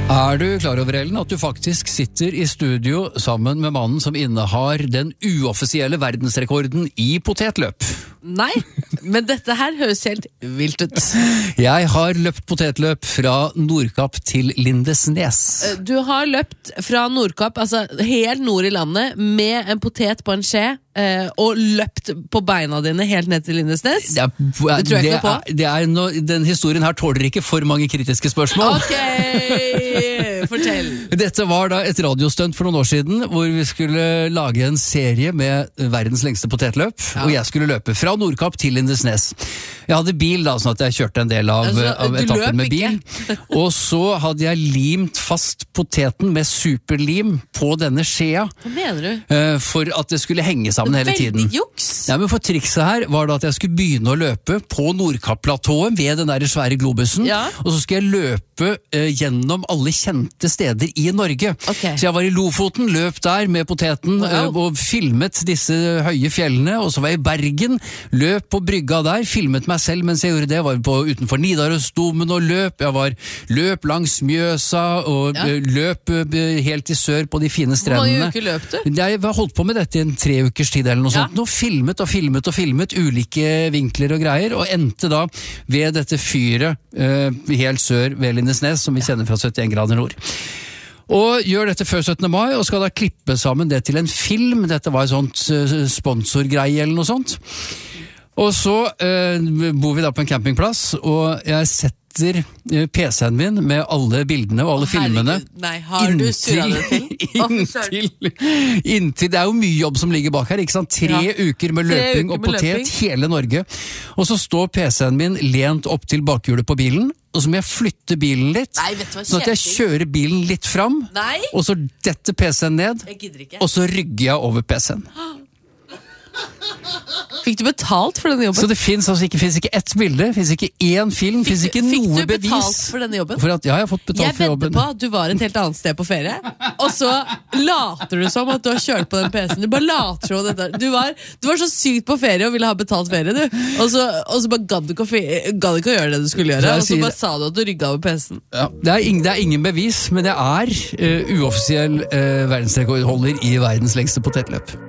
Er du klar over, Ellen, at du faktisk sitter i studio sammen med mannen som innehar den uoffisielle verdensrekorden i potetløp? Nei, men dette her høres helt vilt ut. Jeg har løpt potetløp fra Nordkapp til Lindesnes. Du har løpt fra Nordkapp, altså helt nord i landet, med en potet på en skje, og løpt på beina dine helt ned til Lindesnes? Det tror jeg ikke på. Den historien her tåler ikke for mange kritiske spørsmål. Ok, fortell. Dette var da et radiostunt for noen år siden, hvor vi skulle lage en serie med verdens lengste potetløp, og jeg skulle løpe fra Nordkapp til Lindesnes. Jeg hadde bil da, sånn at jeg kjørte en del av etappen med bil, og så hadde jeg limt fast poteten med superlim på denne skjea. Hva mener du? For at det skulle henge sammen hele tiden. Veldig juks. Ja, men for trikset her var det at jeg skulle begynne å løpe på Nordkapp-platået ved den der svære globusen, og så skulle jeg løpe gjennom alle kjente steder i Norge. Okay. Så jeg var i Lofoten, løp der med poteten og filmet disse høye fjellene, og så var jeg i Bergen, løp på brygga der, filmet meg selv mens jeg gjorde det, var utenfor Nidarosdomen og løp langs Mjøsa og løp helt i sør på de fine strendene. Hvor mange uker løp du? Jeg har holdt på med dette i en 3 ukers tid eller noe sånt, og filmet ulike vinkler og greier, og endte da ved dette fyret helt sør ved Lindesnes, som vi kjenner fra 71 grader nord. Og gjør dette før 17. mai, og skal da klippe sammen det til en film. Dette var et sånt sponsorgreie eller noe sånt. Og så bor vi da på en campingplass, og jeg setter PC-en min med alle bildene og alle filmene inntil det er jo mye jobb som ligger bak her, ikke sant? 3 uker med løping og potet, hele Norge. Og så står PC-en min lent opp til bakhjulet på bilen, og så må jeg flytte bilen litt, sånn at jeg kjører bilen litt fram, og så detter PC-en ned, og så rygger jeg over PC-en. Fikk du betalt for denne jobben? Så det finnes ikke ett bilde, det finnes ikke én film, det finnes ikke noe bevis. Fikk du betalt for denne jobben? Ja, jeg har fått betalt for jobben. Jeg vedder på at du var et helt annet sted på ferie, og så later du som at du har kjørt på den PC-en. Du bare later som dette. Du var så sykt på ferie og ville ha betalt ferie, du. Og så bare gadd ikke å gjøre det du skulle gjøre, og så bare sa du at du rygget over PC-en. Ja, det er ingen bevis, men jeg er uoffisiell verdensrekordholder i verdens lengste potetløp.